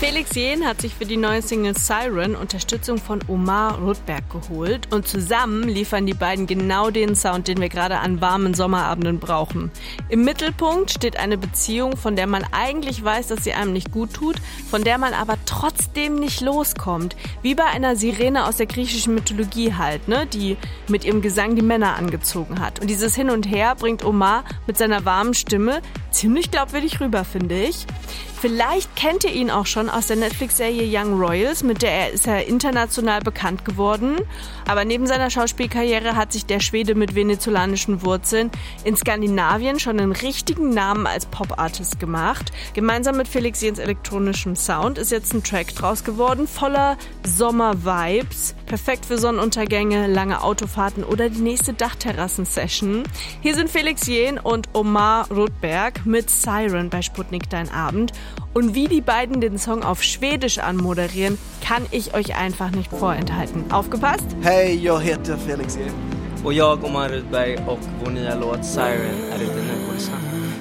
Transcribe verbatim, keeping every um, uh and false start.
Felix Jähn hat sich für die neue Single Siren Unterstützung von Omar Rudberg geholt und zusammen liefern die beiden genau den Sound, den wir gerade an warmen Sommerabenden brauchen. Im Mittelpunkt steht eine Beziehung, von der man eigentlich weiß, dass sie einem nicht gut tut, von der man aber trotzdem nicht loskommt. Wie bei einer Sirene aus der griechischen Mythologie halt, ne, die mit ihrem Gesang die Männer angezogen hat. Und dieses Hin und Her bringt Omar mit seiner warmen Stimme ziemlich glaubwürdig rüber, finde ich. Vielleicht kennt ihr ihn auch schon aus der Netflix-Serie Young Royals, mit der er ist er international bekannt geworden. Aber neben seiner Schauspielkarriere hat sich der Schwede mit venezolanischen Wurzeln in Skandinavien schon einen richtigen Namen als Pop-Artist gemacht. Gemeinsam mit Felix Jähns elektronischem Sound ist jetzt ein Track draus geworden, voller Sommer-Vibes. Perfekt für Sonnenuntergänge, lange Autofahrten oder die nächste Dachterrassen-Session. Hier sind Felix Jähn und Omar Rudberg mit Siren bei Sputnik Dein Abend. Und wie die beiden den Song auf Schwedisch anmoderieren, kann ich euch einfach nicht vorenthalten. Aufgepasst? Hej, jag heter Felix Jähn. Och jag, Omar Rudberg, och vår nya låt Siren är ute nu på lyssna.